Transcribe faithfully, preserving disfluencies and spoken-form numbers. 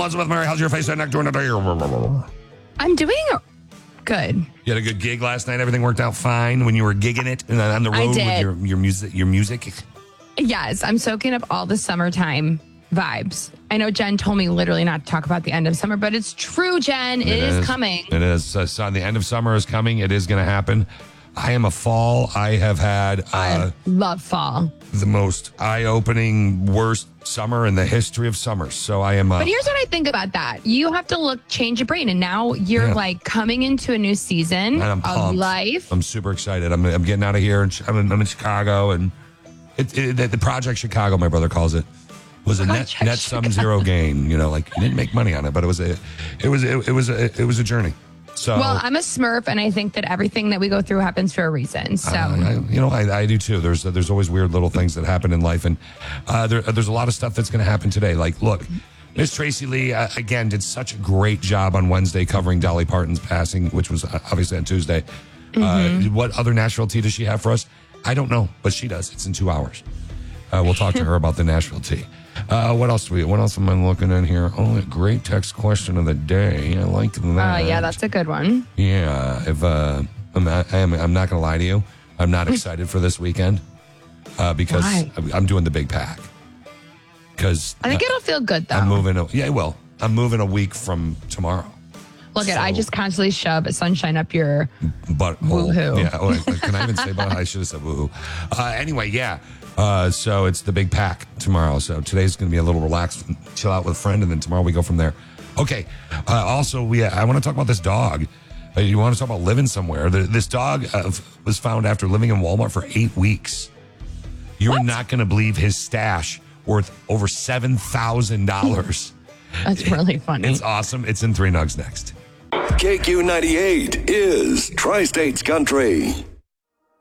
Elizabeth Mary, how's your face and neck doing today? I'm doing good. You had a good gig last night. Everything worked out fine when you were gigging it and on the I road did. with your, your music. Your music. Yes, I'm soaking up all the summertime vibes. I know Jen told me literally not to talk about the end of summer, but it's true, Jen. it, it is, is coming. It is. So, so the end of summer is coming. It is going to happen. I am a fall. I have had uh, I love fall. The most eye-opening, worst summer in the history of summers. So I am. Uh, but here's what I think about that. You have to look, change your brain, and now you're yeah. like coming into a new season I'm of pumped. life. I'm super excited. I'm, I'm getting out of here, and I'm in, I'm in Chicago, and it, it, the Project Chicago, my brother calls it, was a net, net sum zero gain. You know, like you didn't make money on it, but it was a, it was it, it was a, it was a journey. So, well, I'm a Smurf, and I think that everything that we go through happens for a reason. So, uh, I, you know, I, I do too. There's there's always weird little things that happen in life, and uh, there, there's a lot of stuff that's going to happen today. Like, look, Miss Tracy Lee uh, again did such a great job on Wednesday covering Dolly Parton's passing, which was obviously on Tuesday. Mm-hmm. Uh, what other Nashville tea does she have for us? I don't know, but she does. It's in two hours. Uh, we'll talk to her about the Nashville tea. Uh, what else do we? What else am I looking at here? Oh, a great text question of the day. I like that. Uh, yeah, that's a good one. Yeah, if uh, I'm, I am, I'm not going to lie to you. I'm not excited for this weekend uh, because Why? I'm doing the big pack. Because I think it'll feel good though. I'm moving. A, yeah, well, I'm moving a week from tomorrow. Look so, at I just constantly shove a sunshine up your butt woohoo. Yeah, oh, can I even say butt? I should have said woohoo. Uh, anyway, yeah. Uh, so it's the big pack tomorrow. So today's going to be a little relaxed, chill out with a friend, and then tomorrow we go from there. Okay. Uh, also, we I want to talk about this dog. Uh, you want to talk about living somewhere? The, this dog uh, was found after living in Walmart for eight weeks. You're What? not going to believe his stash worth over seven thousand dollars. That's really funny. It's awesome. It's in Three Nugs next. K Q ninety-eight is Tri-States Country.